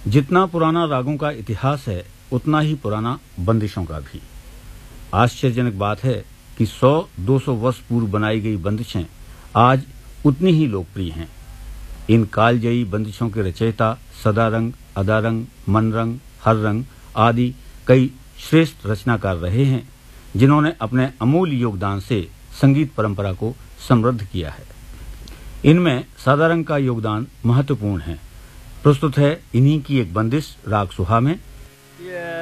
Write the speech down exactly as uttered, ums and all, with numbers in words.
जितना पुराना रागों का इतिहास है उतना ही पुराना बंदिशों का भी। आश्चर्यजनक बात है कि सौ दो सौ वर्ष पूर्व बनाई गई बंदिशें आज उतनी ही लोकप्रिय हैं। इन कालजयी बंदिशों के रचयिता सदारंग, अदारंग, मनरंग, हररंग आदि कई श्रेष्ठ रचनाकार रहे हैं, जिन्होंने अपने अमूल्य योगदान से संगीत परंपरा को समृद्ध किया है। इनमें सदारंग का योगदान महत्वपूर्ण है। प्रस्तुत है इन्हीं की एक बंदिश राग सुहा में।